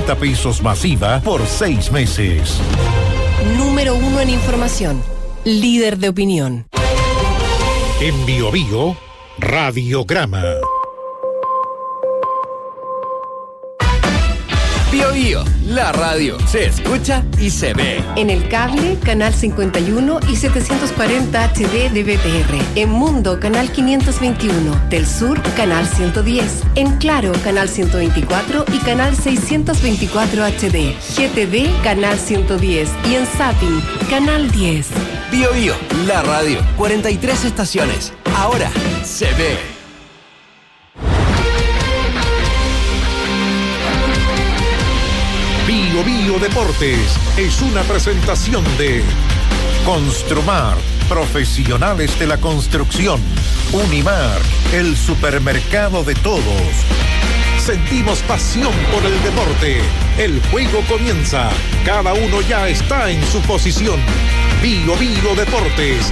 250 pesos masiva por 6 meses. Número 1 en información. Líder de opinión. En Bio Bio, Radiograma. Bio Bio, la radio se escucha y se ve. En el cable, canal 51 y 740 HD de BTR. En Mundo, canal 521. Del Sur, canal 110. En Claro, canal 124 y canal 624 HD. GTV, canal 110. Y en Zapping, canal 10. Bio Bio, la radio, 43 estaciones. Ahora se ve. Bio Bio Deportes es una presentación de Construmar, profesionales de la construcción. Unimar, el supermercado de todos. Sentimos pasión por el deporte. El juego comienza. Cada uno ya está en su posición. Bio Bio Deportes.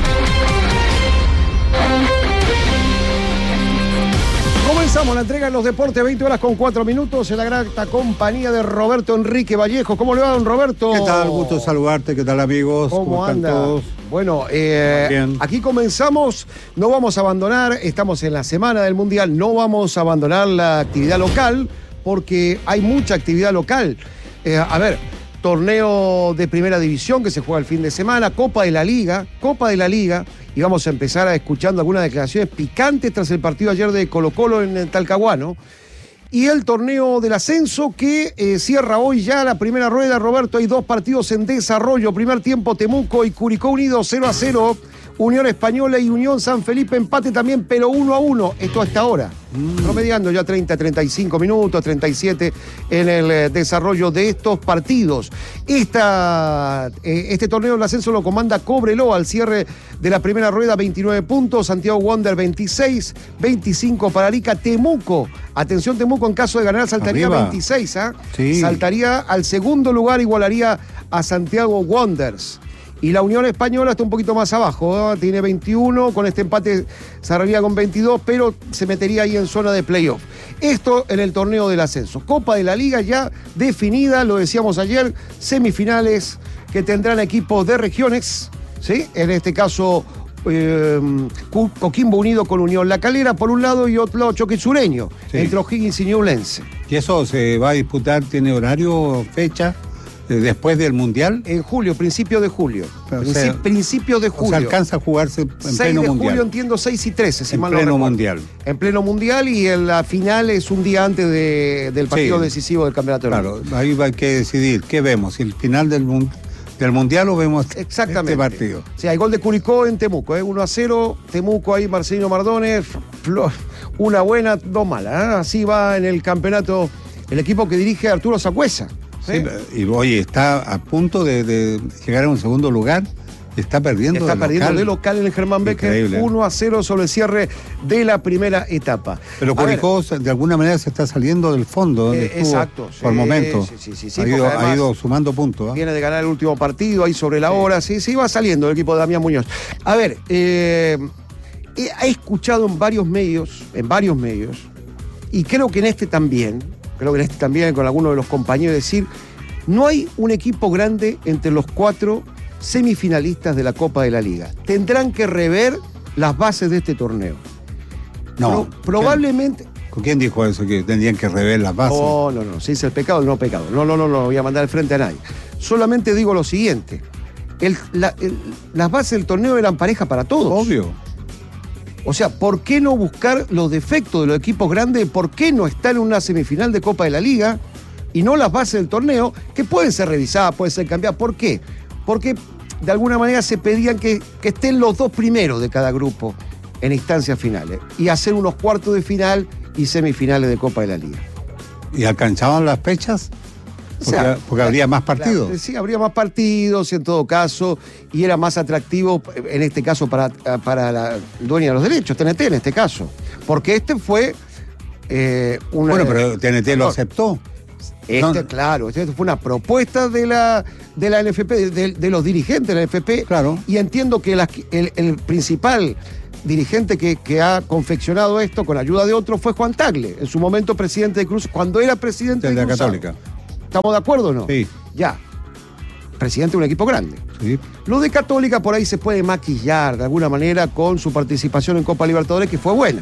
Comenzamos la entrega de los deportes, 20:04 en la grata compañía de Roberto Enrique Vallejo. ¿Cómo le va, don Roberto? ¿Qué tal? Gusto saludarte. ¿Qué tal, amigos? ¿Cómo anda? Todos? Bueno, aquí comenzamos. No vamos a abandonar, estamos en la semana del Mundial, no vamos a abandonar la actividad local porque hay mucha actividad local. Torneo de primera división que se juega el fin de semana, Copa de la Liga, y vamos a empezar escuchando algunas declaraciones picantes tras el partido ayer de Colo-Colo en Talcahuano. Y el torneo del ascenso que cierra hoy ya la primera rueda, Roberto. Hay 2 partidos en desarrollo. Primer tiempo, Temuco y Curicó Unidos 0-0. Unión Española y Unión San Felipe empate también, pero 1-1. Esto hasta ahora. Promediando ya 30, 35 minutos, 37 en el desarrollo de estos partidos. Este torneo del ascenso lo comanda Cobreloa al cierre de la primera rueda, 29 puntos. Santiago Wander 26, 25 para Arica. Temuco, atención Temuco, en caso de ganar saltaría arriba. 26, Sí. Saltaría al segundo lugar, igualaría a Santiago Wanderers. Y la Unión Española está un poquito más abajo, ¿eh? Tiene 21, con este empate cerraría con 22, pero se metería ahí en zona de playoff. Esto en el torneo del ascenso. Copa de la Liga ya definida, lo decíamos ayer, semifinales que tendrán equipos de regiones, ¿sí? En este caso, Coquimbo unido con Unión La Calera por un lado y otro lado choque sureño, sí, entre O'Higgins y Ñublense. ¿Y eso se va a disputar? ¿Tiene horario, fecha? ¿Después del Mundial? En julio, principio de julio. Principio de julio. O sea, alcanza a jugarse en pleno Mundial. 6 de julio, entiendo, 6 y 13, si mal no recuerdo. En pleno Mundial, y en la final es un día antes del partido decisivo del campeonato. Claro, ahí hay que decidir. ¿Qué vemos? ¿Si el final del Mundial o vemos exactamente este partido? Sí, hay gol de Curicó en Temuco, 1-0. Temuco ahí, Marcelino Mardones. Una buena, 2 malas. Así va en el campeonato el equipo que dirige Arturo Saccuesa. Sí, y oye, está a punto de llegar a un segundo lugar. Está perdiendo de local en el Germán Becker. 1-0 sobre el cierre de la primera etapa. Pero Curicó de alguna manera se está saliendo del fondo. Exacto. Por momento. Sí, ha ido sumando puntos. Viene de ganar el último partido ahí sobre la hora. Sí, va saliendo el equipo de Damián Muñoz. A ver, he escuchado en varios medios, y creo que en este también, con algunos de los compañeros, decir, no hay un equipo grande entre los 4 semifinalistas de la Copa de la Liga. Tendrán que rever las bases de este torneo. No. Probablemente... ¿Con quién dijo eso? Que tendrían que rever las bases. No. Se dice el pecado, el no pecado. No voy a mandar al frente a nadie. Solamente digo lo siguiente. Las bases del torneo eran pareja para todos. Obvio. O sea, ¿por qué no buscar los defectos de los equipos grandes? ¿Por qué no estar en una semifinal de Copa de la Liga y no las bases del torneo, que pueden ser revisadas, pueden ser cambiadas? ¿Por qué? Porque de alguna manera se pedían que estén los 2 primeros de cada grupo en instancias finales y hacer unos cuartos de final y semifinales de Copa de la Liga. ¿Y alcanzaban las fechas? Porque habría más partidos. Sí, habría más partidos en todo caso, y era más atractivo en este caso para la dueña de los derechos, TNT en este caso. Porque este fue Bueno, pero TNT lo aceptó. Claro, esto fue una propuesta de la NFP, de los dirigentes de la NFP. Claro. Y entiendo que el principal dirigente que ha confeccionado esto con ayuda de otros fue Juan Tagle, en su momento presidente de Cruz, cuando era presidente de la Cruzado. Católica. ¿Estamos de acuerdo o no? Sí. Ya. Presidente de un equipo grande. Sí. Lo de Católica por ahí se puede maquillar de alguna manera con su participación en Copa Libertadores, que fue buena.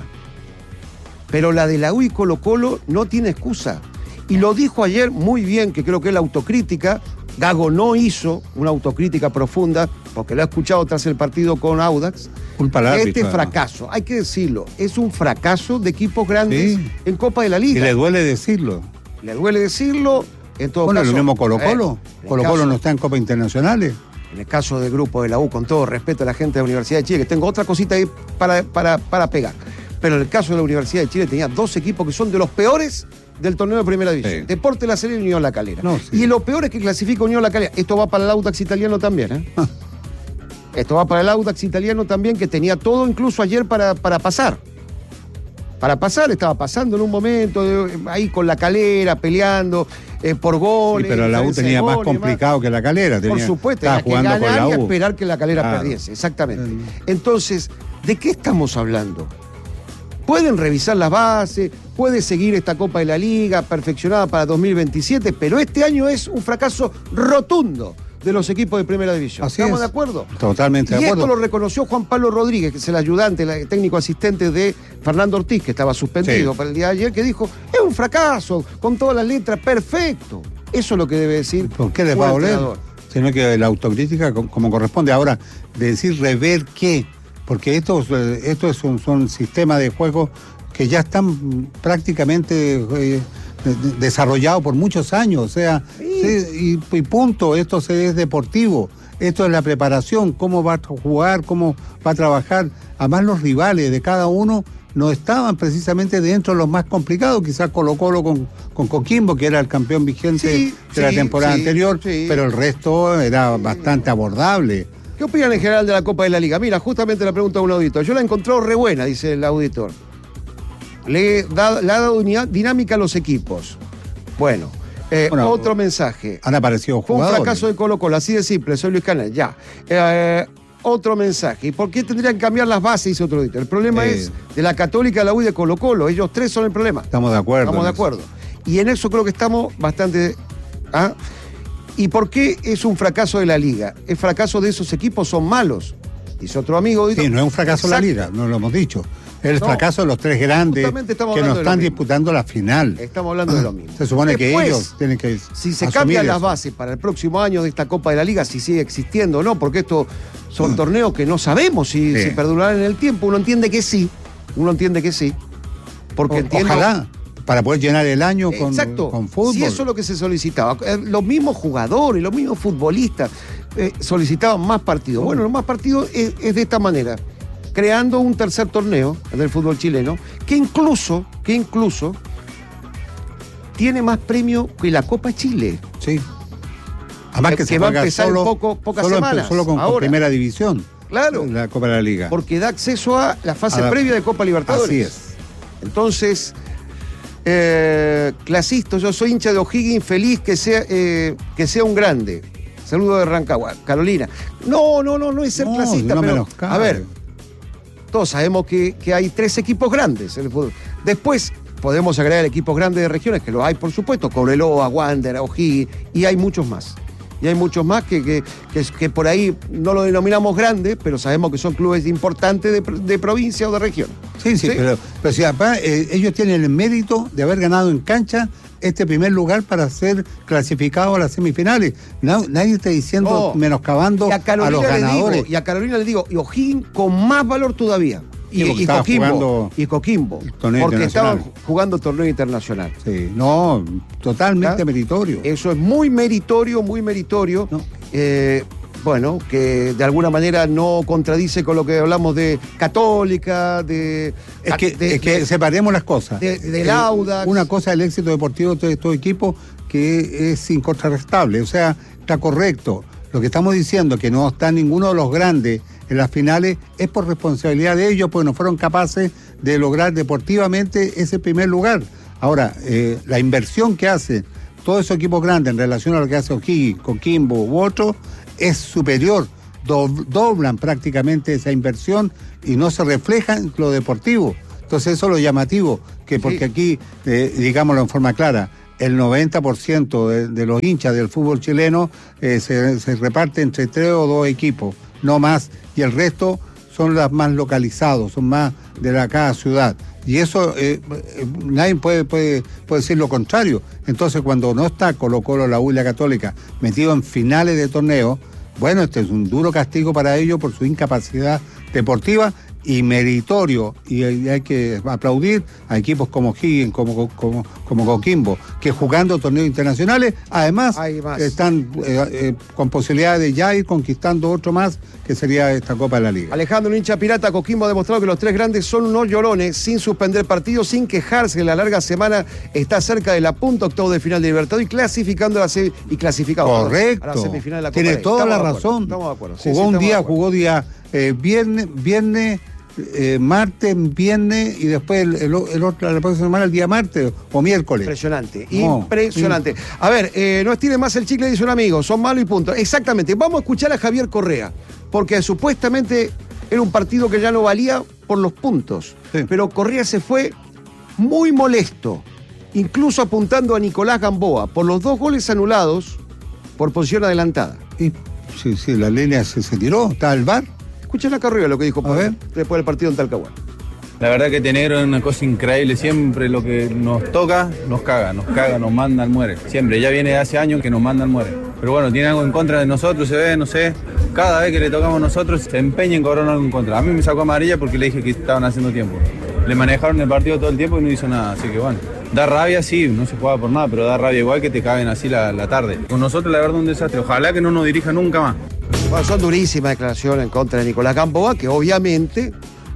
Pero la de la U y Colo-Colo no tiene excusa. Y lo dijo ayer muy bien, que creo que es la autocrítica. Gago no hizo una autocrítica profunda, porque lo ha escuchado tras el partido con Audax. Culpa al árbitro, Este fracaso, hay que decirlo, es un fracaso de equipos grandes en Copa de la Liga. Y le duele decirlo. Le duele decirlo, en todo Bueno, caso. lo mismo Colo-Colo. Colo-Colo no está en Copa Internacionales. En el caso del grupo de la U, con todo respeto a la gente de la Universidad de Chile, que tengo otra cosita ahí para pegar. Pero en el caso de la Universidad de Chile tenía dos equipos que son de los peores del torneo de Primera División. Sí. Deportes La Serena y Unión La Calera. No, sí. Y lo peor es que clasifica Unión La Calera. Esto va para el Audax italiano también, ¿eh? Esto va para el Audax italiano también, que tenía todo incluso ayer para pasar. Para pasar, estaba pasando en un momento, ahí con La Calera, peleando por goles. Sí, pero la U tenía más complicado que La Calera. Por supuesto, estaba era que jugando con ganar la y U. esperar que La Calera perdiese, exactamente. Entonces, ¿de qué estamos hablando? Pueden revisar las bases, puede seguir esta Copa de la Liga perfeccionada para 2027, pero este año es un fracaso rotundo de los equipos de Primera División. Así ¿Estamos es. de acuerdo? Totalmente Y de acuerdo. esto lo reconoció Juan Pablo Rodríguez, que es el ayudante, el técnico asistente de Fernando Ortiz, que estaba suspendido para el día de ayer, que dijo, es un fracaso, con todas las letras, perfecto. Eso es lo que debe decir. ¿Por qué les un va a doler? entrenador. Sino que la autocrítica como corresponde. Ahora, de decir rever qué, porque esto es un sistema de juego que ya están prácticamente desarrollado por muchos años, o sea, y punto, esto es deportivo, esto es la preparación, cómo va a jugar, cómo va a trabajar. Además, los rivales de cada uno no estaban precisamente dentro de los más complicados, quizás Colo-Colo con Coquimbo, que era el campeón vigente de la temporada anterior, pero el resto era bastante abordable. ¿Qué opinan en general de la Copa de la Liga? Mira, justamente la pregunta de un auditor. Yo la he encontrado re buena, dice el auditor. Le ha dado dinámica a los equipos. Bueno, otro mensaje. Han aparecido Fue jugadores. un fracaso de Colo-Colo, así de simple, soy Luis Canal, ya. Otro mensaje. ¿Y por qué tendrían que cambiar las bases? Dice otro auditor. El problema es de la Católica, la U y de Colo-Colo. Ellos tres son el problema. Estamos de acuerdo. Estamos de acuerdo. Y en eso creo que estamos bastante... ¿Y por qué es un fracaso de la Liga? El fracaso de esos equipos son malos. Dice otro amigo. Sí, no es un fracaso de la Liga, no lo hemos dicho. Es el fracaso de los tres grandes que no están disputando la final. Estamos hablando de lo mismo. Se supone que ellos tienen que si se cambian las bases para el próximo año de esta Copa de la Liga, si sigue existiendo o no, porque estos son torneos que no sabemos si perdurarán en el tiempo. Uno entiende que sí. Porque entiendo... Ojalá, para poder llenar el año con fútbol. Sí, eso es lo que se solicitaba. Los mismos jugadores, los mismos futbolistas solicitaban más partidos. Bueno, los más partidos es de esta manera. Creando un tercer torneo del fútbol chileno, que incluso tiene más premio que la Copa Chile. Sí. Además que se va a juega empezar pocas semanas. Solo con Primera División. Claro. La Copa de la Liga. Porque da acceso a la fase previa de Copa Libertadores. Así es. Entonces, clasista, yo soy hincha de O'Higgins, feliz que sea un grande. Saludo de Rancagua. Carolina. No es ser clasista, pero a ver, todos sabemos que hay tres equipos grandes en el fútbol. Después podemos agregar equipos grandes de regiones, que los hay, por supuesto, Cobreloa, Wander, O'Higgins, y hay muchos más. Y hay muchos más que por ahí no lo denominamos grandes, pero sabemos que son clubes importantes de provincia o de región. Sí, pero si ellos tienen el mérito de haber ganado en cancha este primer lugar para ser clasificado a las semifinales. Nadie está diciendo menoscabando a los ganadores. Y a Carolina le digo, y O'Higgins con más valor todavía. Y Coquimbo, porque estaban jugando torneo internacional. Sí, totalmente meritorio. Eso es muy meritorio. No. Bueno, que de alguna manera no contradice con lo que hablamos de Católica, Es que separemos las cosas. Del Audax. Una cosa es el éxito deportivo de estos equipos que es incontrastable, o sea, está correcto. Lo que estamos diciendo, que no está ninguno de los grandes en las finales, es por responsabilidad de ellos, porque no fueron capaces de lograr deportivamente ese primer lugar. Ahora, la inversión que hacen todos esos equipos grandes en relación a lo que hace O'Higgins, Coquimbo u otro, es superior. Doblan prácticamente esa inversión y no se refleja en lo deportivo. Entonces eso es lo llamativo, porque aquí, digámoslo en forma clara, el 90% de los hinchas del fútbol chileno se reparte entre 3 o 2 equipos, no más, y el resto son las más localizados, son más de cada ciudad. Y eso nadie puede decir lo contrario. Entonces, cuando no está Colo-Colo, la U y la Católica metido en finales de torneo, bueno, este es un duro castigo para ellos por su incapacidad deportiva y meritorio, y hay que aplaudir a equipos como Higgins, como Coquimbo, que jugando torneos internacionales, además están con posibilidad de ya ir conquistando otro más, que sería esta Copa de la Liga. Alejandro, un hincha pirata, Coquimbo ha demostrado que los 3 grandes son unos llorones, sin suspender partidos, sin quejarse. En la larga semana está cerca de la punta, octavo de final de Libertadores y clasificando clasificado correcto, a la semifinal de la Copa. Tiene toda la razón. Estamos de acuerdo. Jugó día viernes, martes, viernes y después el otro, la próxima semana, el día martes o miércoles. Impresionante. A ver, no estiren más el chicle, dice un amigo, son malos y punto. Exactamente, vamos a escuchar a Javier Correa, porque supuestamente era un partido que ya no valía por los puntos, pero Correa se fue muy molesto, incluso apuntando a Nicolás Gamboa, por los 2 goles anulados por posición adelantada. Sí, la línea se tiró, está el VAR. Escuchen a Carrillo lo que dijo después del partido en Talcahuano. La verdad que Tenegro es una cosa increíble, siempre lo que nos toca, nos caga, nos manda al muere. Siempre, ya viene de hace años que nos manda al muere. Pero bueno, tiene algo en contra de nosotros, se ve, no sé. Cada vez que le tocamos nosotros se empeña en cobrar algo en contra. A mí me sacó amarilla porque le dije que estaban haciendo tiempo. Le manejaron el partido todo el tiempo y no hizo nada, así que bueno. Da rabia, sí, no se juega por nada, pero da rabia igual que te caguen así la tarde. Con nosotros la verdad un desastre, ojalá que no nos dirija nunca más. Bueno, son durísimas declaraciones en contra de Nicolás Gamboa, que obviamente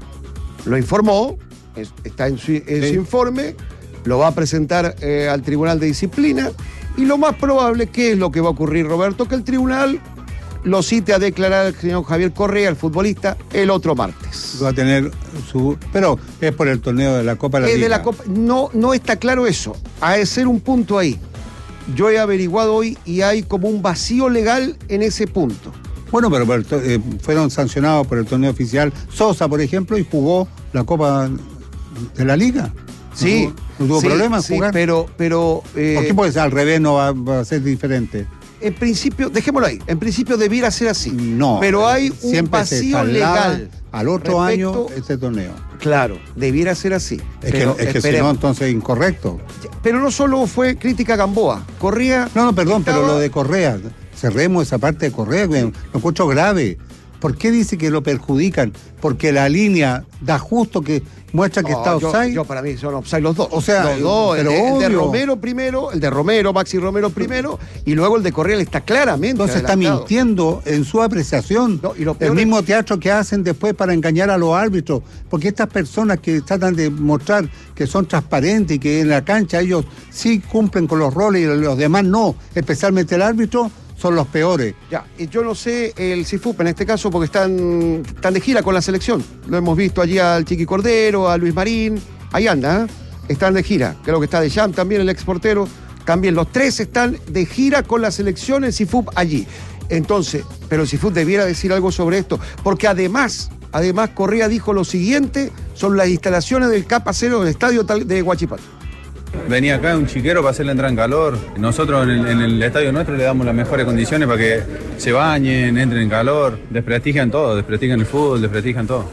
lo informó, está en su informe, lo va a presentar al Tribunal de Disciplina, y lo más probable, ¿qué es lo que va a ocurrir, Roberto? Que el tribunal lo cite a declarar al señor Javier Correa, el futbolista, el otro martes. Va a tener pero es por el torneo de la Copa de la Liga. De la Copa, no está claro eso, ha de ser un punto ahí. Yo he averiguado hoy y hay como un vacío legal en ese punto. Bueno, pero fueron sancionados por el torneo oficial Sosa, por ejemplo, y jugó la Copa de la Liga. Sí. No tuvo problema en jugar. Pero ¿por qué puede ser al revés? No va a ser diferente. En principio, dejémoslo ahí, en principio debiera ser así. No. Pero hay un vacío legal. Al otro año este torneo. Claro, debiera ser así. Es que si no, entonces es incorrecto. Pero no solo fue crítica a Gamboa, Correa... No, perdón, pero lo de Correa, cerremos esa parte de Correa, lo encuentro grave. ¿Por qué dice que lo perjudican? Porque la línea da justo que muestra que está offside. Yo para mí son offside los dos. O sea, los dos, pero el de Romero primero, el de Romero, Maxi Romero primero, y luego el de Correa está claramente entonces adelantado. Está mintiendo en su apreciación. No, y lo el mismo teatro que hacen después para engañar a los árbitros. Porque estas personas que tratan de mostrar que son transparentes y que en la cancha ellos sí cumplen con los roles y los demás no, especialmente el árbitro, son los peores. Ya, y yo no sé el CIFUP en este caso porque están de gira con la selección. Lo hemos visto allí al Chiqui Cordero, a Luis Marín, ahí anda, están de gira. Creo que está de Jam también, el exportero. También los 3 están de gira con la selección, el CIFUP allí. Entonces, pero el CIFUP debiera decir algo sobre esto, porque además Correa dijo lo siguiente sobre las instalaciones del K0 del estadio de Huachipato. Venía acá un chiquero para hacerle entrar en calor. Nosotros en el estadio nuestro le damos las mejores condiciones para que se bañen, entren en calor. Desprestigian todo, desprestigian el fútbol, desprestigian todo.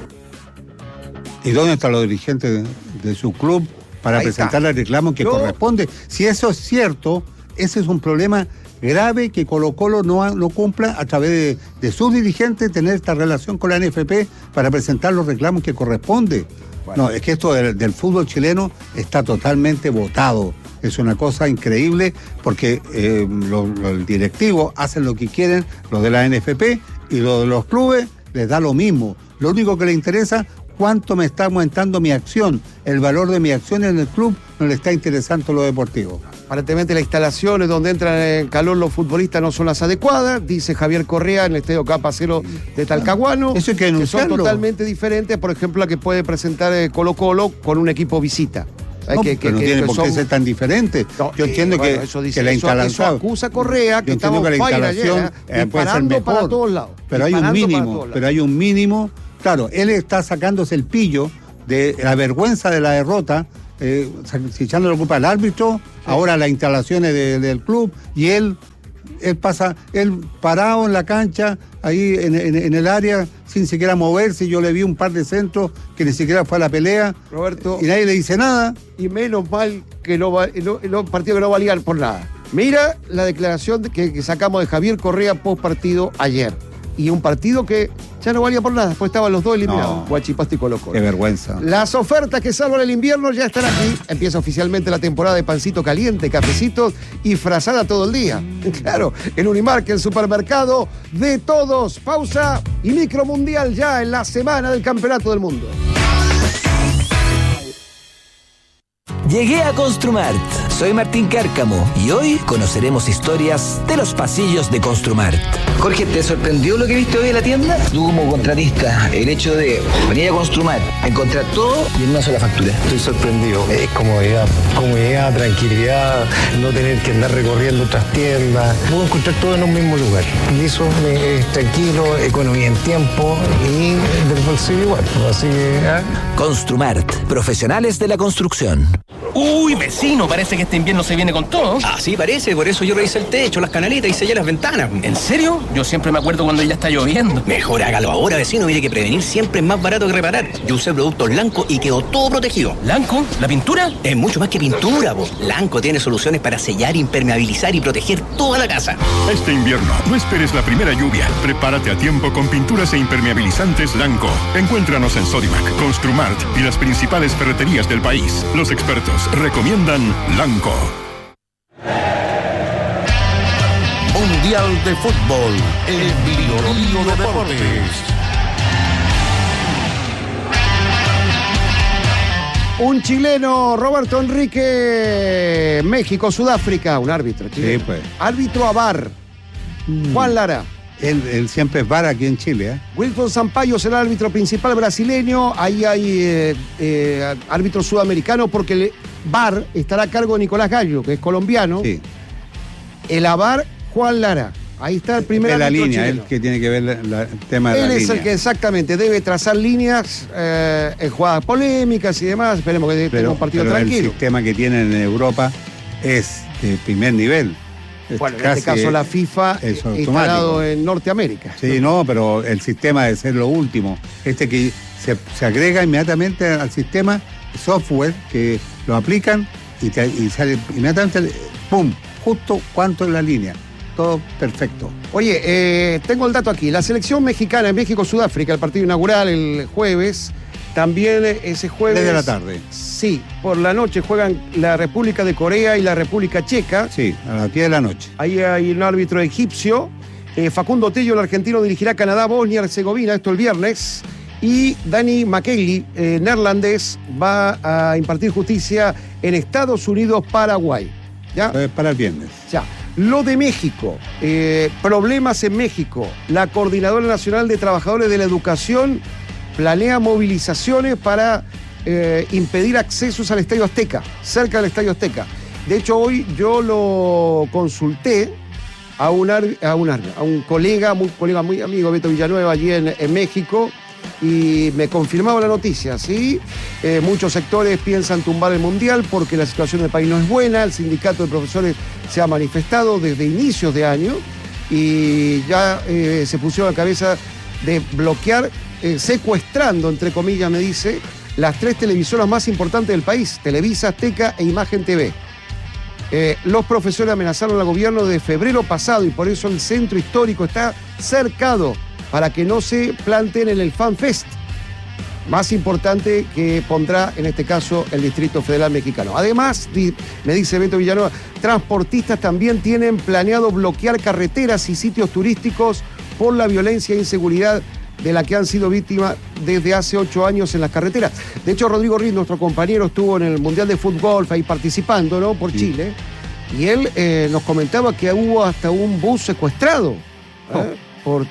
¿Y dónde están los dirigentes de su club para presentar el reclamo que corresponde? Si eso es cierto, ese es un problema grave que Colo-Colo no cumpla a través de sus dirigentes tener esta relación con la NFP para presentar los reclamos que corresponde. Bueno. No, es que esto del fútbol chileno está totalmente botado. Es una cosa increíble porque los directivos hacen lo que quieren, los de la NFP, y los de los clubes les da lo mismo. Lo único que les interesa, cuánto me está aumentando mi acción. El valor de mi acción en el club no le está interesando lo deportivo. Aparentemente las instalaciones donde entran en calor los futbolistas no son las adecuadas, dice Javier Correa en el estadio K0 de Talcahuano. Eso hay que son totalmente diferentes, por ejemplo, a que puede presentar Colo-Colo con un equipo visita. No tiene por qué ser tan diferente. No, yo entiendo que la instalación... Eso acusa Correa, que estamos que la instalación puede ser mejor, para todos lados. Pero hay un mínimo. Claro, él está sacándose el pillo de la vergüenza de la derrota, echando la culpa al árbitro ahora las instalaciones del club, y él parado en la cancha, ahí en el área, sin siquiera moverse. Yo le vi un par de centros que ni siquiera fue a la pelea, Roberto, y nadie le dice nada. y menos mal que los partidos que no valían por nada. Mira la declaración que sacamos de Javier Correa post partido ayer. Y un partido que ya no valía por nada, después estaban los dos eliminados, No. Huachipato y Colo-Colo. Qué vergüenza. Las ofertas que salvan el invierno ya están aquí. Empieza oficialmente la temporada de pancito caliente, cafecitos y frazada todo el día. Claro, en Unimark, el supermercado de todos. Pausa y micromundial ya en la semana del Campeonato del Mundo. Llegué a Construmart. Soy Martín Cárcamo y hoy conoceremos historias de los pasillos de Construmart. Jorge, ¿te sorprendió lo que viste hoy en la tienda? Tú como contratista, el hecho de venir a Construmart, encontrar todo y en una sola factura. Estoy sorprendido. Es comodidad, tranquilidad, no tener que andar recorriendo otras tiendas. Puedo encontrar todo en un mismo lugar. Y eso es tranquilo, economía en tiempo y del bolsillo igual. Así que... Construmart, profesionales de la construcción. Uy, vecino, parece que este invierno se viene con todo. Así parece, por eso yo revisé el techo, las canaletas y sellé las ventanas. ¿En serio? Yo siempre me acuerdo cuando ya está lloviendo. Mejor hágalo ahora, vecino. Mire que prevenir siempre es más barato que reparar. Yo usé productos Lanco y quedó todo protegido. ¿Lanco? ¿La pintura? Es mucho más que pintura, po. Lanco tiene soluciones para sellar, impermeabilizar y proteger toda la casa. Este invierno, no esperes la primera lluvia. Prepárate a tiempo con pinturas e impermeabilizantes Lanco. Encuéntranos en Sodimac, Construmart y las principales ferreterías del país. Los expertos recomiendan Lanco. Mundial de Fútbol en Biliorio Deportes. Un chileno, Roberto Enrique, México, Sudáfrica, un árbitro chileno. Sí, pues. Árbitro a VAR, Juan Lara. Él siempre es VAR aquí en Chile, ¿eh? Wilson Sampaio será el árbitro principal brasileño. Ahí hay árbitro sudamericano porque el VAR estará a cargo de Nicolás Gallo, que es colombiano. Sí. El AVAR, Juan Lara. Ahí está el primer Es la árbitro línea, chileno. él que tiene que ver el tema de Él la es línea. el que exactamente debe trazar líneas en jugadas polémicas y demás. Esperemos que tenga un partido pero tranquilo. el sistema que tienen en Europa es de primer nivel. Es Bueno, en casi, este caso la FIFA es instalado automático. en Norteamérica. Sí, no, pero el sistema debe ser lo último. Que se agrega inmediatamente al sistema software que lo aplican y sale inmediatamente, ¡pum! Justo cuánto es la línea. Todo perfecto. Oye, tengo el dato aquí. La selección mexicana en México-Sudáfrica, el partido inaugural el jueves. También ese jueves... 3 de la tarde. Sí, por la noche juegan la República de Corea y la República Checa. Sí, a las 10 de la noche. Ahí hay un árbitro egipcio. Facundo Tello, el argentino, dirigirá Canadá, Bosnia y Herzegovina, esto el viernes. Y Danny McKayley, neerlandés, va a impartir justicia en Estados Unidos, Paraguay. ¿Ya? Para el viernes. Ya. Lo de México, problemas en México. La Coordinadora Nacional de Trabajadores de la Educación planea movilizaciones para impedir accesos al Estadio Azteca, cerca del Estadio Azteca. De hecho, hoy yo lo consulté a un colega muy amigo, Beto Villanueva, allí en México, y me confirmaba la noticia, ¿sí? Muchos sectores piensan tumbar el Mundial porque la situación del país no es buena. El sindicato de profesores se ha manifestado desde inicios de año y ya se pusieron a la cabeza de bloquear, secuestrando, entre comillas, me dice, las 3 televisoras más importantes del país, Televisa, Azteca e Imagen TV. Los profesores amenazaron al gobierno de febrero pasado y por eso el centro histórico está cercado para que no se planten en el FanFest, más importante que pondrá en este caso el Distrito Federal Mexicano. Además, me dice Beto Villanueva, transportistas también tienen planeado bloquear carreteras y sitios turísticos por la violencia e inseguridad de la que han sido víctimas desde hace 8 años en las carreteras. De hecho, Rodrigo Riz, nuestro compañero, estuvo en el Mundial de Fútbol ahí participando, ¿no? Por Chile, y él nos comentaba que hubo hasta un bus secuestrado por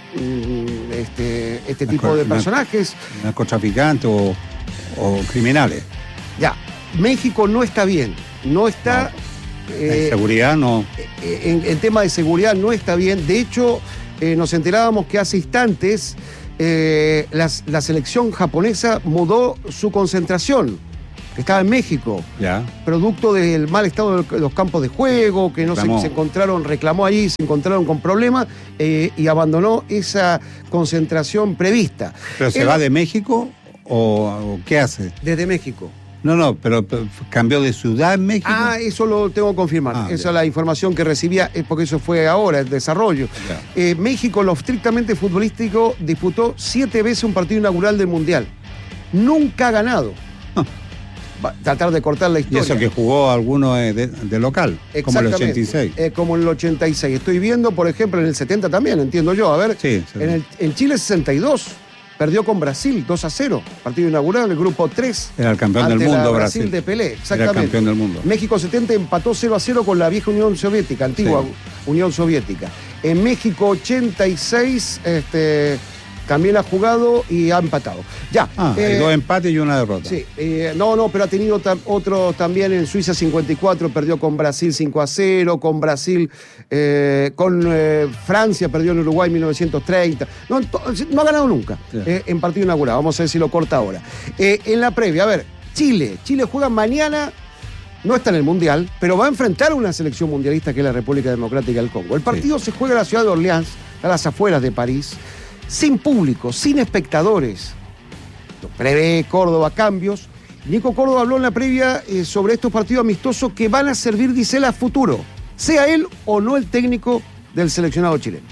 este tipo de personajes. Narcotraficantes o criminales. Ya, México no está bien, no está... en seguridad no. En tema de seguridad no está bien. De hecho, nos enterábamos que hace instantes la selección japonesa mudó su concentración que estaba en México, producto del mal estado de los campos de juego, que no se encontraron, reclamó allí, se encontraron con problemas y abandonó esa concentración prevista. ¿Pero se va de México o qué hace? Desde México. No, pero cambió de ciudad en México. Eso lo tengo que confirmar. Esa es la información que recibía, porque eso fue ahora, el desarrollo. México, lo estrictamente futbolístico, disputó 7 veces un partido inaugural del Mundial. Nunca ha ganado. Va a tratar de cortar la historia. Y eso que jugó alguno de local, como el 86. Como en el 86. Estoy viendo, por ejemplo, en el 70 también, entiendo yo. A ver, en Chile 62. Perdió con Brasil 2-0, partido inaugural, el grupo 3. Era el campeón del mundo, Brasil de Pelé, exactamente. Era el campeón del mundo. México 70 empató 0-0 con la vieja Unión Soviética, antigua Unión Soviética. En México 86 también ha jugado y ha empatado. Hay 2 empates y una derrota. Sí, pero ha tenido otros también. En Suiza 54 perdió con Brasil 5-0, con Brasil, con Francia perdió en Uruguay 1930. No ha ganado nunca en partido inaugural. Vamos a ver si lo corta ahora. En la previa, a ver, Chile juega mañana. No está en el Mundial, pero va a enfrentar a una selección mundialista que es la República Democrática del Congo. El partido se juega en la ciudad de Orleans, a las afueras de París, sin público, sin espectadores. Prevé Córdoba cambios. Nico Córdoba habló en la previa sobre estos partidos amistosos que van a servir, dice él, a futuro, sea él o no el técnico del seleccionado chileno.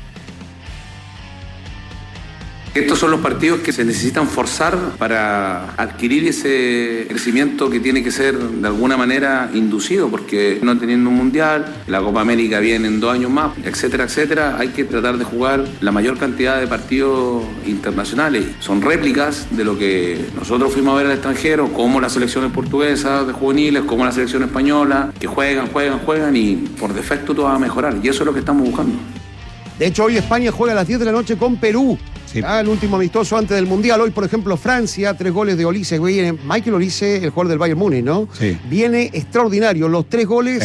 Estos son los partidos que se necesitan forzar para adquirir ese crecimiento que tiene que ser de alguna manera inducido, porque no teniendo un mundial, la Copa América viene en 2 años más, etcétera, etcétera, hay que tratar de jugar la mayor cantidad de partidos internacionales. Son réplicas de lo que nosotros fuimos a ver al extranjero, como las selecciones portuguesas de juveniles, como la selección española, que juegan y por defecto todo va a mejorar, y eso es lo que estamos buscando. De hecho, hoy España juega a las 10 de la noche con Perú. El último amistoso antes del Mundial. Hoy, por ejemplo, Francia, 3 goles de Olise. Michael Olise, el jugador del Bayern Múnich, ¿no? Sí. Viene extraordinario. Los 3 goles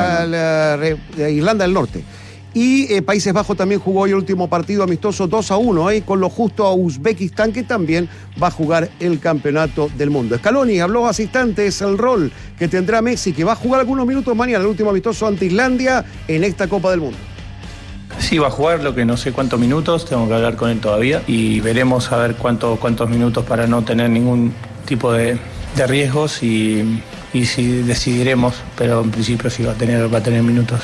ante Irlanda del Norte. Y Países Bajos también jugó hoy el último partido amistoso 2-1, con lo justo a Uzbekistán, que también va a jugar el campeonato del mundo. Scaloni habló hace instantes el rol que tendrá Messi, que va a jugar algunos minutos mañana, el último amistoso ante Islandia en esta Copa del Mundo. Sí, va a jugar, lo que no sé cuántos minutos, tengo que hablar con él todavía y veremos a ver cuántos minutos para no tener ningún tipo de riesgos y si decidiremos, pero en principio sí va a tener minutos.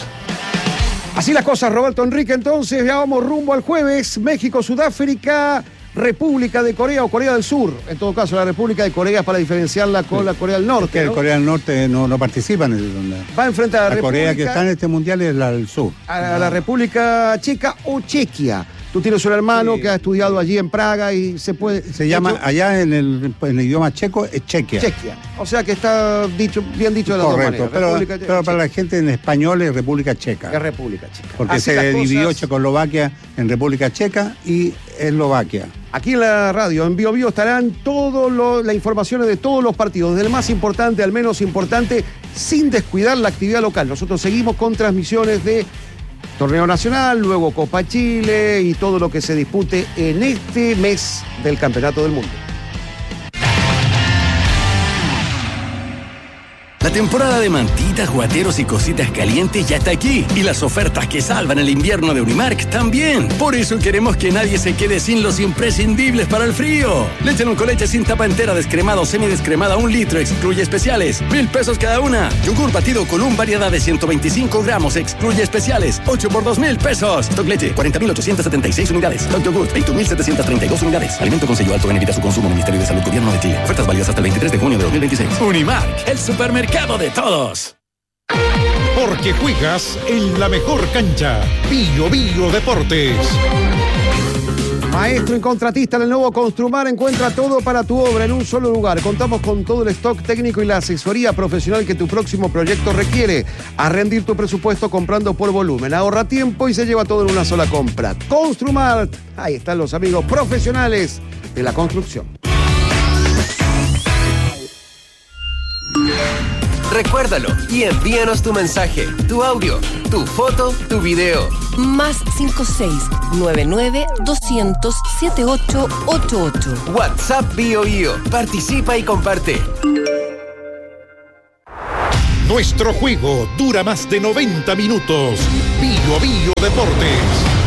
Así las cosas, Roberto Enrique, entonces ya vamos rumbo al jueves, México, Sudáfrica, República de Corea o Corea del Sur. En todo caso, la República de Corea es para diferenciarla con la Corea del Norte. Es que el Corea del Norte no participa en el Mundial. Va a enfrentar a la República, Corea que está en este Mundial es la del Sur. A la República Checa o Chequia. Tú tienes un hermano que ha estudiado allí en Praga y se puede... Se llama, allá en el idioma checo, es Chequia. Chequia. O sea que está bien dicho de las dos maneras. Pero para la gente en español es República Checa. Es República Checa. Porque así se dividió Checoslovaquia en República Checa y Eslovaquia. Aquí en la radio, en Bio Bio, estarán todas las informaciones de todos los partidos, desde el más importante al menos importante, sin descuidar la actividad local. Nosotros seguimos con transmisiones de Torneo Nacional, luego Copa Chile y todo lo que se dispute en este mes del Campeonato del Mundo. La temporada de mantitas, guateros y cositas calientes ya está aquí. Y las ofertas que salvan el invierno de Unimark también. Por eso queremos que nadie se quede sin los imprescindibles para el frío. Leche con leche sin tapa entera, descremada o semidescremada, 1 litro, excluye especiales, 1,000 pesos cada una. Yogur batido con un variedad de 125 gramos, excluye especiales, 8 por 2,000 pesos. Stock leche, 40,876 unidades. Stock yogur, 20,732 unidades. Alimento con sello alto en evita su consumo. Ministerio de Salud, Gobierno de Chile. Ofertas válidas hasta el 23 de junio de 2026. Unimark, el supermercado de todos. Porque juegas en la mejor cancha. Bio Bio Deportes. Maestro y contratista en el nuevo Construmar, encuentra todo para tu obra en un solo lugar. Contamos con todo el stock técnico y la asesoría profesional que tu próximo proyecto requiere. A rendir tu presupuesto comprando por volumen. Ahorra tiempo y se lleva todo en una sola compra. Construmar, ahí están los amigos profesionales de la construcción. Recuérdalo y envíanos tu mensaje, tu audio, tu foto, tu video. Más 5699-200-7888. WhatsApp Bio Bio. Participa y comparte. Nuestro juego dura más de 90 minutos. Bio Bio Deportes.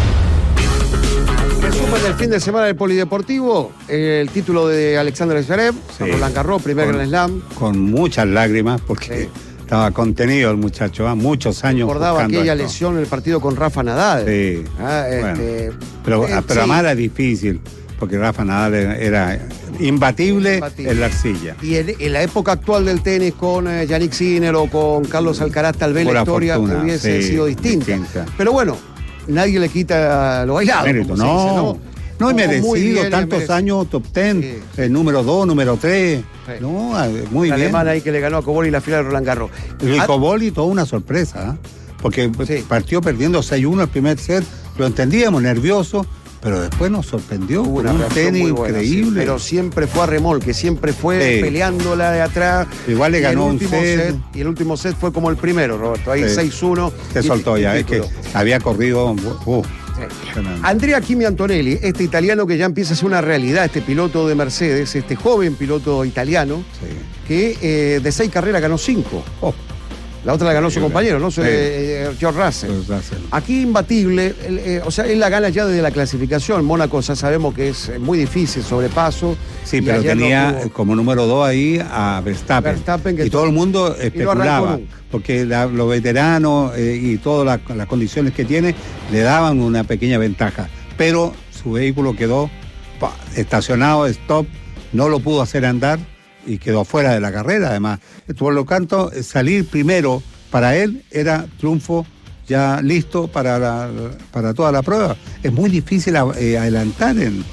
Resumen del fin de semana del Polideportivo, el título de Alexander Zverev, Roland Garros, primer Grand Slam. Con muchas lágrimas, porque estaba contenido el muchacho, muchos años. Recordaba aquella lesión en el partido con Rafa Nadal. Sí. Pero además era difícil, porque Rafa Nadal era imbatible en la arcilla. Y en la época actual del tenis, con Yannick Sinner o con Carlos Alcaraz, tal vez la historia hubiese sido distinta. Pero bueno, nadie le quita lo bailado. Mérito, no he merecido tantos años top 10, número 2, número 3. No, muy bien. El alemán ahí que le ganó a Coboli la final de Roland Garros. Y Coboli, toda una sorpresa, porque partió perdiendo 6-1 el primer set, lo entendíamos, nervioso, pero después nos sorprendió con un tenis increíble. Pero siempre fue a remolque, siempre fue peleándola de atrás. Igual le ganó un set. Y el último set fue como el primero, Roberto, ahí 6-1. Se soltó ya, es que había corrido... Andrea Kimi Antonelli, este italiano que ya empieza a ser una realidad, este piloto de Mercedes, este joven piloto italiano, que de 6 carreras ganó 5. La otra la ganó su compañero, ¿no? George Russell. Aquí imbatible, o sea, él la gana ya desde la clasificación. Mónaco ya sabemos que es muy difícil, sobrepaso. Sí, pero tenía como número 2 ahí a Verstappen y todo el mundo especulaba, porque los veteranos y todas las condiciones que tiene le daban una pequeña ventaja. Pero su vehículo quedó estacionado, stop, no lo pudo hacer andar y quedó fuera de la carrera. Además, por lo tanto, salir primero para él era triunfo ya listo para toda la prueba. Es muy difícil adelantar en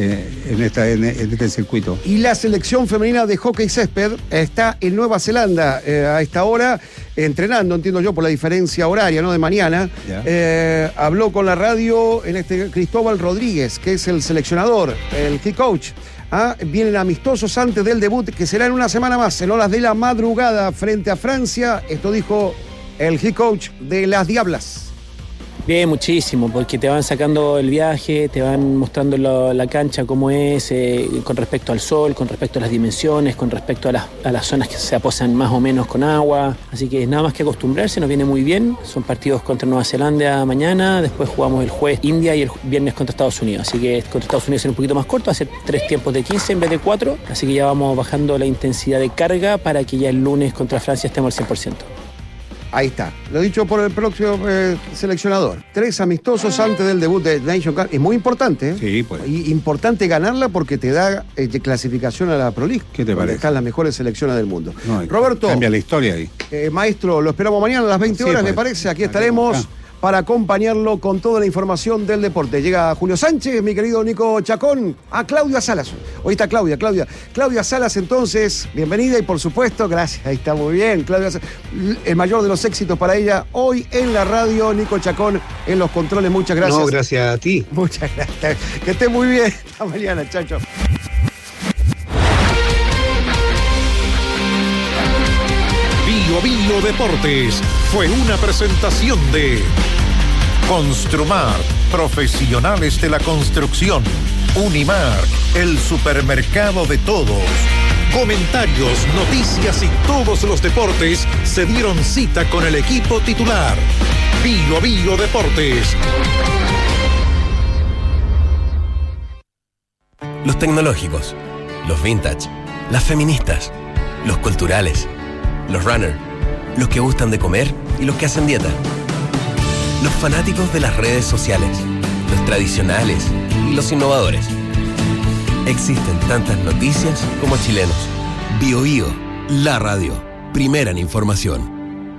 este circuito. Y la selección femenina de hockey césped está en Nueva Zelanda a esta hora, entrenando, entiendo yo, por la diferencia horaria, ¿no? De mañana. Habló con la radio Cristóbal Rodríguez, que es el seleccionador, el head coach. Vienen amistosos antes del debut, que será en una semana más, en horas de la madrugada, frente a Francia. Esto dijo el head coach de las Diablas. Bien, muchísimo, porque te van sacando el viaje, te van mostrando la cancha cómo es, con respecto al sol, con respecto a las dimensiones, con respecto a las zonas que se aposan más o menos con agua. Así que nada más que acostumbrarse, nos viene muy bien. Son partidos contra Nueva Zelanda mañana, después jugamos el jueves India y el viernes contra Estados Unidos. Así que contra Estados Unidos será un poquito más corto, va a ser 3 tiempos de 15 en vez de 4. Así que ya vamos bajando la intensidad de carga para que ya el lunes contra Francia estemos al 100%. Ahí está, lo dicho por el próximo seleccionador. 3 amistosos antes del debut de Nation Cup. Es muy importante, Sí, pues. Y importante ganarla porque te da clasificación a la Pro League. ¿Qué te parece? Están las mejores selecciones del mundo. No, Roberto. Cambia la historia ahí. Maestro, lo esperamos mañana a las 20 horas, me parece. Aquí estaremos para acompañarlo con toda la información del deporte. Llega Julio Sánchez, mi querido Nico Chacón, a Claudia Salas. Hoy está Claudia Salas, entonces, bienvenida y por supuesto, gracias, ahí está muy bien, Claudia Salas, el mayor de los éxitos para ella hoy en la radio, Nico Chacón en los controles, muchas gracias. No, gracias a ti. Muchas gracias, que esté muy bien, hasta mañana, chao. Bio Bio Deportes fue una presentación de Construmar, profesionales de la construcción. Unimark, el supermercado de todos. Comentarios, noticias y todos los deportes se dieron cita con el equipo titular. Bio Bio Deportes. Los tecnológicos, los vintage, las feministas, los culturales, los runners, los que gustan de comer y los que hacen dieta. Los fanáticos de las redes sociales, los tradicionales y los innovadores. Existen tantas noticias como chilenos. Bio Bio, la radio, primera en información.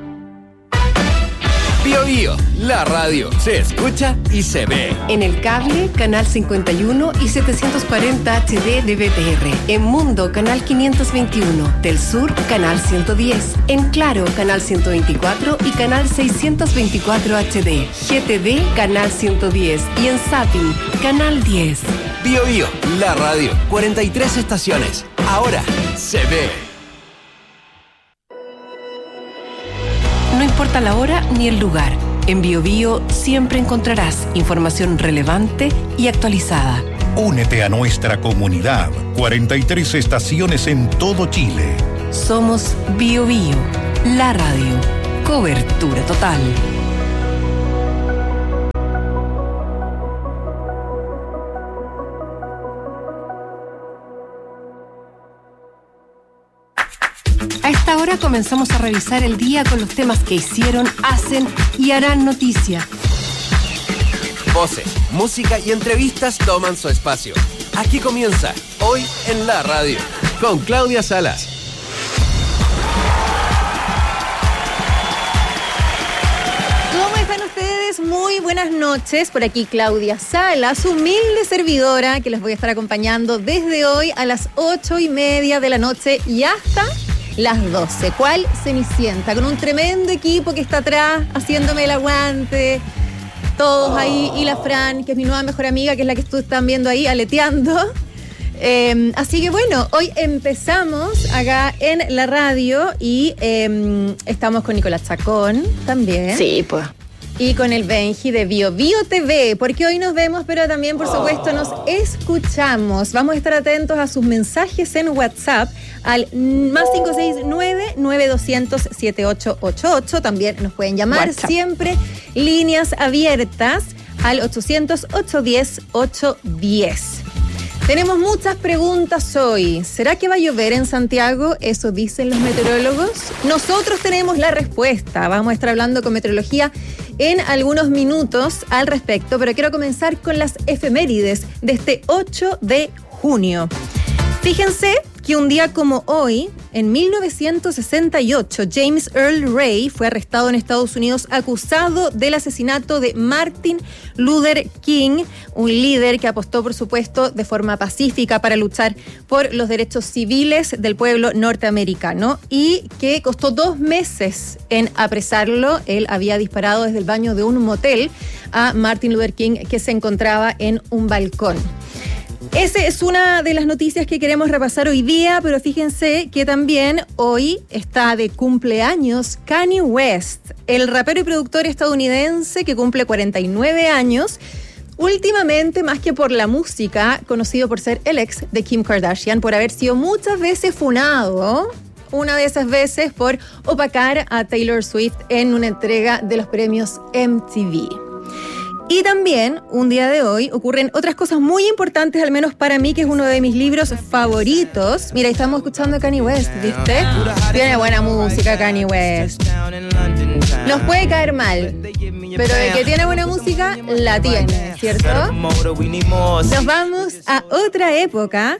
Bio Bio, la radio, se escucha y se ve. En el cable, canal 51 y 740 HD de BTR. En Mundo, canal 521. Del Sur, canal 110. En Claro, canal 124 y canal 624 HD. GTD, canal 110. Y en Zapping, canal 10. Bio Bio, la radio, 43 estaciones. Ahora se ve. No importa la hora ni el lugar. En Bio Bio siempre encontrarás información relevante y actualizada. Únete a nuestra comunidad. 43 estaciones en todo Chile. Somos Bio Bio. La radio. Cobertura total. A esta hora comenzamos a revisar el día con los temas que hicieron, hacen y harán noticia. Voces, música y entrevistas toman su espacio. Aquí comienza Hoy en la Radio con Claudia Salas. ¿Cómo están ustedes? Muy buenas noches. Por aquí Claudia Salas, humilde servidora que les voy a estar acompañando desde hoy a las 8:30 de la noche y hasta las 12. ¿Cuál Cenicienta? Con un tremendo equipo que está atrás haciéndome el aguante. Todos ahí, y la Fran, que es mi nueva mejor amiga, que es la que están viendo ahí aleteando. Así que bueno, hoy empezamos acá en la radio y estamos con Nicolás Chacón también. Sí, pues. Y con el Benji de Bio TV, porque hoy nos vemos, pero también, por supuesto, nos escuchamos. Vamos a estar atentos a sus mensajes en WhatsApp al más 569-9200-7888. También nos pueden llamar WhatsApp. Siempre líneas abiertas al 800-810-810. Tenemos muchas preguntas hoy. ¿Será que va a llover en Santiago? Eso dicen los meteorólogos. Nosotros tenemos la respuesta. Vamos a estar hablando con meteorología en algunos minutos al respecto, pero quiero comenzar con las efemérides de este 8 de junio. Fíjense que un día como hoy, en 1968, James Earl Ray fue arrestado en Estados Unidos acusado del asesinato de Martin Luther King, un líder que apostó, por supuesto, de forma pacífica para luchar por los derechos civiles del pueblo norteamericano y que costó 2 meses en apresarlo. Él había disparado desde el baño de un motel a Martin Luther King, que se encontraba en un balcón. Esa es una de las noticias que queremos repasar hoy día, pero fíjense que también hoy está de cumpleaños Kanye West, el rapero y productor estadounidense que cumple 49 años, últimamente más que por la música, conocido por ser el ex de Kim Kardashian, por haber sido muchas veces funado, una de esas veces por opacar a Taylor Swift en una entrega de los premios MTV. Y también, un día de hoy, ocurren otras cosas muy importantes, al menos para mí, que es uno de mis libros favoritos. Mira, estamos escuchando a Kanye West, ¿viste? Tiene buena música Kanye West. Nos puede caer mal, pero de que tiene buena música, la tiene, ¿cierto? Nos vamos a otra época.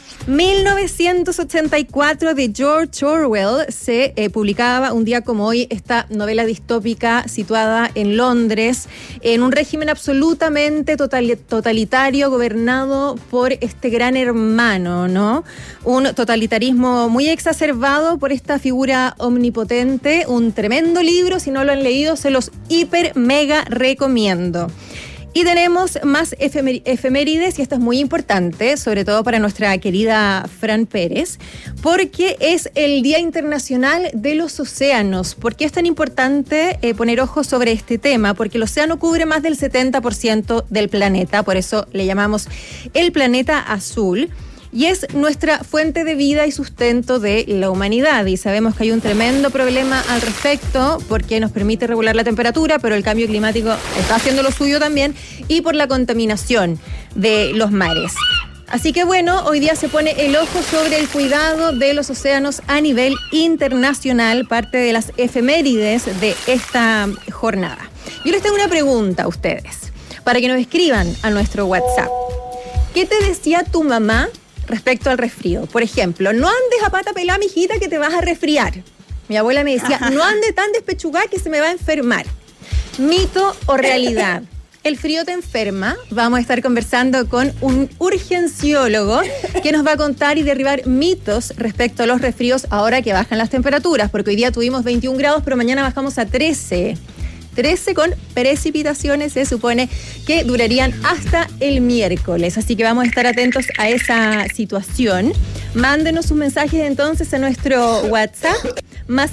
1984 de George Orwell se publicaba un día como hoy esta novela distópica situada en Londres, en un régimen absolutamente totalitario gobernado por este gran hermano, ¿no? Un totalitarismo muy exacerbado por esta figura omnipotente, un tremendo libro, si no lo han leído se los hiper mega recomiendo. Y tenemos más efemérides, y esto es muy importante, sobre todo para nuestra querida Fran Pérez, porque es el Día Internacional de los Océanos. ¿Por qué es tan importante poner ojo sobre este tema? Porque el océano cubre más del 70% del planeta, por eso le llamamos el planeta azul. Y es nuestra fuente de vida y sustento de la humanidad. Y sabemos que hay un tremendo problema al respecto porque nos permite regular la temperatura, pero el cambio climático está haciendo lo suyo también, y por la contaminación de los mares. Así que bueno, hoy día se pone el ojo sobre el cuidado de los océanos a nivel internacional, parte de las efemérides de esta jornada. Yo les tengo una pregunta a ustedes, para que nos escriban a nuestro WhatsApp. ¿Qué te decía tu mamá respecto al resfrío? Por ejemplo, no andes a pata pelada, mijita, que te vas a resfriar. Mi abuela me decía, no andes tan despechugada que se me va a enfermar. ¿Mito o realidad? ¿El frío te enferma? Vamos a estar conversando con un urgenciólogo que nos va a contar y derribar mitos respecto a los resfríos ahora que bajan las temperaturas, porque hoy día tuvimos 21 grados, pero mañana bajamos a 13 con precipitaciones, se supone que durarían hasta el miércoles. Así que vamos a estar atentos a esa situación. Mándenos sus mensajes entonces a nuestro WhatsApp, más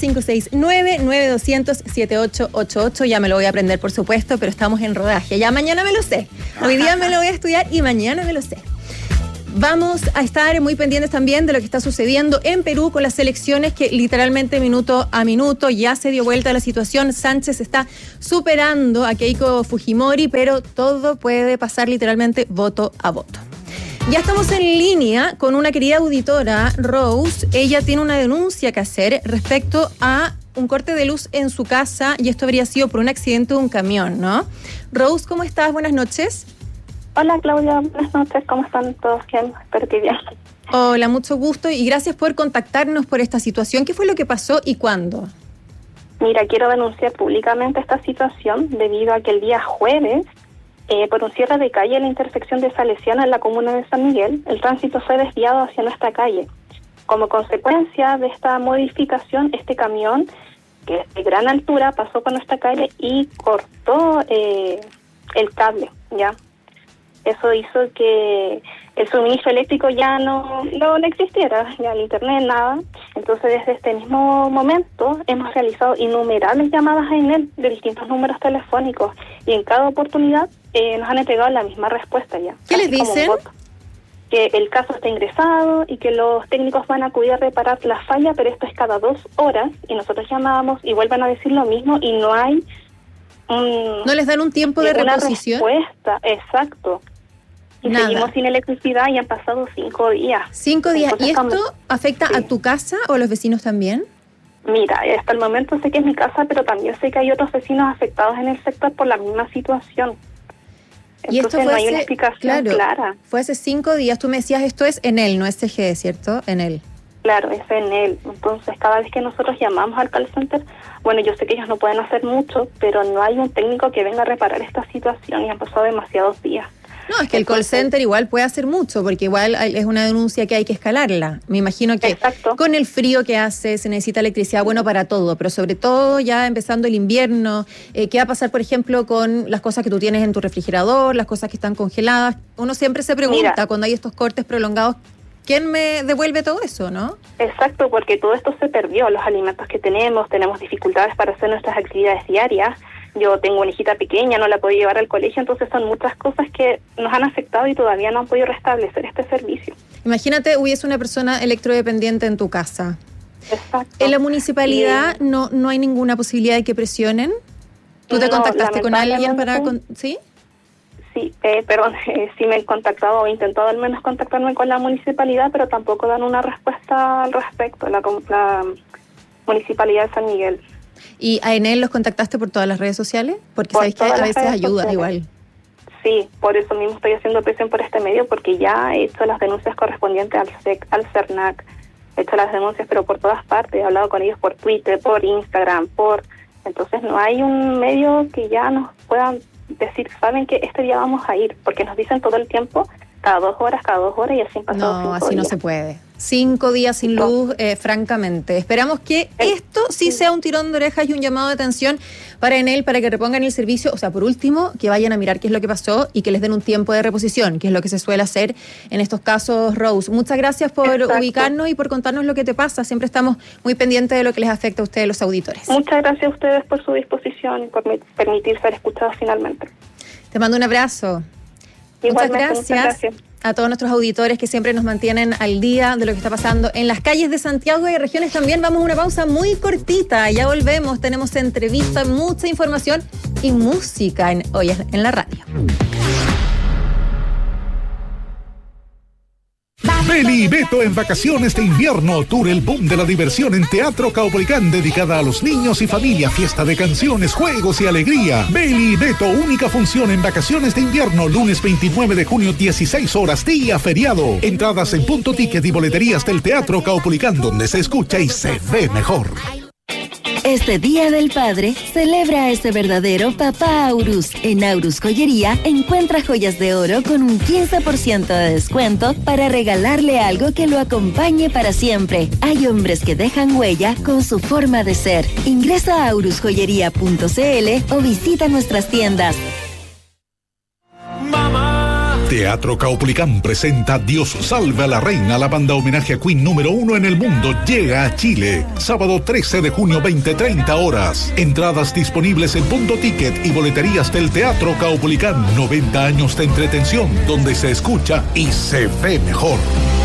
569-9200-7888. Ya me lo voy a aprender, por supuesto, pero estamos en rodaje. Ya mañana me lo sé. Hoy día me lo voy a estudiar y mañana me lo sé. Vamos a estar muy pendientes también de lo que está sucediendo en Perú con las elecciones, que literalmente minuto a minuto ya se dio vuelta la situación. Sánchez está superando a Keiko Fujimori, pero todo puede pasar literalmente voto a voto. Ya estamos en línea con una querida auditora, Rose. Ella tiene una denuncia que hacer respecto a un corte de luz en su casa, y esto habría sido por un accidente de un camión, ¿no? Rose, ¿cómo estás? Buenas noches. Hola Claudia, buenas noches, ¿cómo están todos? Bien, espero que bien. Hola, mucho gusto y gracias por contactarnos por esta situación. ¿Qué fue lo que pasó y cuándo? Mira, quiero denunciar públicamente esta situación debido a que el día jueves, por un cierre de calle en la intersección de Salesiana en la comuna de San Miguel, el tránsito fue desviado hacia nuestra calle. Como consecuencia de esta modificación, este camión, que es de gran altura, pasó por nuestra calle y cortó el cable, ¿ya? Eso hizo que el suministro eléctrico ya no existiera, ya el internet, nada. Entonces, desde este mismo momento hemos realizado innumerables llamadas a Enel de distintos números telefónicos y en cada oportunidad nos han entregado la misma respuesta ya. ¿Qué les dicen? Que el caso está ingresado y que los técnicos van a acudir a reparar la falla, pero esto es cada 2 horas y nosotros llamamos y vuelven a decir lo mismo y no hay... ¿No les dan un tiempo de reposición? Respuesta, exacto. Y nada. Seguimos sin electricidad y han pasado 5 días. 5 días. Entonces, ¿Y esto afecta a tu casa o a los vecinos también? Mira, hasta el momento sé que es mi casa, pero también sé que hay otros vecinos afectados en el sector por la misma situación. Y esto Entonces fue no hay una explicación clara. Fue hace 5 días. Tú me decías, esto es Enel, no es CGE, ¿cierto? Enel. Claro, es Enel. Entonces, cada vez que nosotros llamamos al call center, bueno, yo sé que ellos no pueden hacer mucho, pero no hay un técnico que venga a reparar esta situación y han pasado demasiados días. No, es que el call center igual puede hacer mucho, porque igual es una denuncia que hay que escalarla. Me imagino que con el frío que hace se necesita electricidad, bueno, para todo, pero sobre todo ya empezando el invierno. ¿Qué va a pasar, por ejemplo, con las cosas que tú tienes en tu refrigerador, las cosas que están congeladas? Uno siempre se pregunta, cuando hay estos cortes prolongados, ¿quién me devuelve todo eso, no? Exacto, porque todo esto se perdió, los alimentos que tenemos dificultades para hacer nuestras actividades diarias. Yo tengo una hijita pequeña, no la puedo llevar al colegio, entonces son muchas cosas que nos han afectado y todavía no han podido restablecer este servicio. Imagínate, hubiese una persona electrodependiente en tu casa. Exacto. ¿En la municipalidad no hay ninguna posibilidad de que presionen? ¿Tú te contactaste con alguien para...? ¿Sí? Sí, sí me he contactado o he intentado al menos contactarme con la municipalidad, pero tampoco dan una respuesta al respecto, la municipalidad de San Miguel. ¿Y a Enel los contactaste por todas las redes sociales? Porque sabéis que a veces ayuda igual. Sí, por eso mismo estoy haciendo presión por este medio, porque ya he hecho las denuncias correspondientes al SEC, al CERNAC, he hecho las denuncias, pero por todas partes, he hablado con ellos por Twitter, por Instagram, entonces no hay un medio que ya nos puedan decir, saben que este día vamos a ir, porque nos dicen todo el tiempo, cada 2 horas, y así han pasado 5 días. No, así no se puede. 5 días sin luz, francamente. Esperamos que esto sí sea un tirón de orejas y un llamado de atención para Enel, para que repongan el servicio. O sea, por último, que vayan a mirar qué es lo que pasó y que les den un tiempo de reposición, que es lo que se suele hacer en estos casos, Rose. Muchas gracias por ubicarnos y por contarnos lo que te pasa. Siempre estamos muy pendientes de lo que les afecta a ustedes, los auditores. Muchas gracias a ustedes por su disposición y por permitir ser escuchados finalmente. Te mando un abrazo. Muchas gracias a todos nuestros auditores que siempre nos mantienen al día de lo que está pasando en las calles de Santiago y regiones también. Vamos a una pausa muy cortita, ya volvemos, tenemos entrevista, mucha información y música hoy en la radio. Beli y Beto en vacaciones de invierno, tour El Boom de la Diversión en Teatro Caupolicán, dedicada a los niños y familia, fiesta de canciones, juegos y alegría. Beli y Beto, única función en vacaciones de invierno, lunes 29 de junio, 16 horas, día feriado. Entradas en Punto Ticket y boleterías del Teatro Caupolicán, donde se escucha y se ve mejor. Este Día del Padre, celebra a ese verdadero papá Aurus. En Aurus Joyería, encuentra joyas de oro con un 15% de descuento para regalarle algo que lo acompañe para siempre. Hay hombres que dejan huella con su forma de ser. Ingresa a aurusjoyería.cl o visita nuestras tiendas. Teatro Caupolicán presenta Dios salve a la reina, la banda homenaje a Queen número 1 en el mundo, llega a Chile. Sábado 13 de junio, 20:30 horas. Entradas disponibles en Punto Ticket y boleterías del Teatro Caupolicán. 90 años de entretención, donde se escucha y se ve mejor.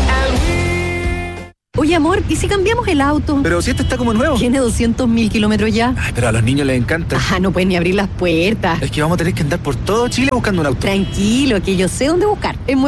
Oye, amor, ¿y si cambiamos el auto? Pero si este está como nuevo. Tiene 200.000 kilómetros ya. Ay, pero a los niños les encanta. No pueden ni abrir las puertas. Es que vamos a tener que andar por todo Chile buscando un auto. Tranquilo, que yo sé dónde buscar. En